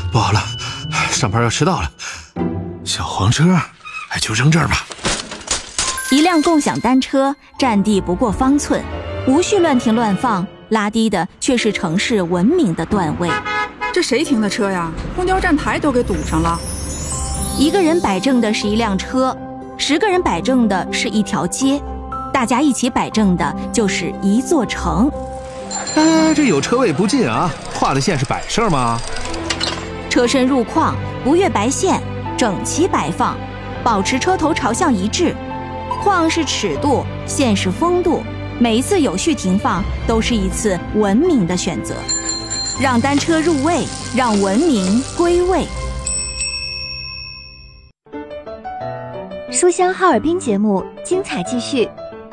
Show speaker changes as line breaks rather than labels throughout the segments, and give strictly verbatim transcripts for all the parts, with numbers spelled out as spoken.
不好了，上班要迟到了。小黄车，哎，就扔这儿吧。
一辆共享单车占地不过方寸，无需乱停乱放，拉低的却是城市文明的段位。
这谁停的车呀？公交站台都给堵上了。
一个人摆正的是一辆车，十个人摆正的是一条街，大家一起摆正的就是一座城。
哎，这有车位不进啊，画的线是摆设吗？
车身入框，不越白线，整齐摆放，保持车头朝向一致。框是尺度，线是风度，每一次有序停放都是一次文明的选择。让单车入位，让文明归位。
书香哈尔滨节目精彩继续。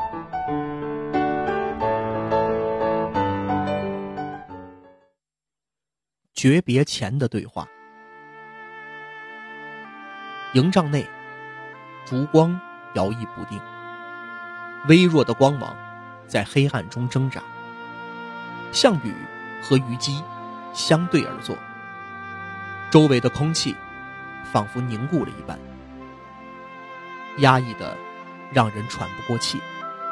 诀别前的对话。营帐内，烛光摇曳不定，微弱的光芒在黑暗中挣扎。项羽和虞姬相对而坐，周围的空气仿佛凝固了一般，压抑的让人喘不过气。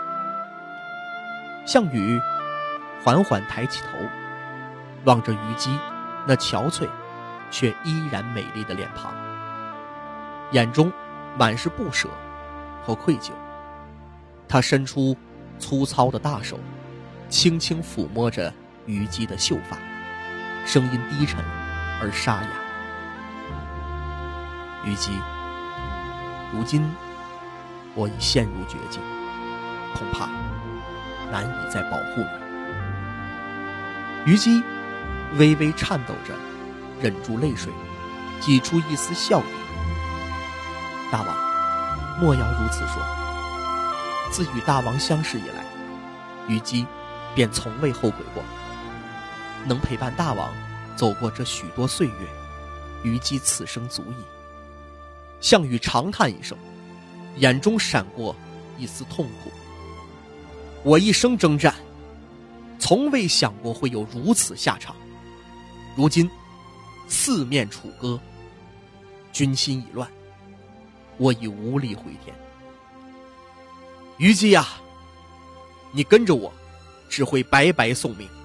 项羽缓缓抬起头，望着虞姬那憔悴却依然美丽的脸庞，眼中满是不舍和愧疚。他伸出粗糙的大手，轻轻抚摸着虞姬的秀发，声音低沉而沙哑。虞姬，如今我已陷入绝境，恐怕难以再保护你。虞姬微微颤抖着，忍住泪水，挤出一丝笑意。大王，莫要如此说。自与大王相识以来，虞姬便从未后悔过。能陪伴大王走过这许多岁月，虞姬此生足矣。项羽长叹一声，眼中闪过一丝痛苦。我一生征战，从未想过会有如此下场。如今四面楚歌，军心已乱，我已无力回天。虞姬呀，你跟着我只会白白送命。